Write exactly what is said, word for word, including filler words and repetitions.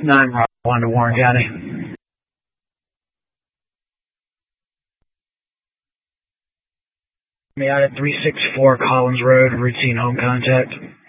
nine Rock one to Warren County. Me out at three sixty-four Collins Road, routine home contact.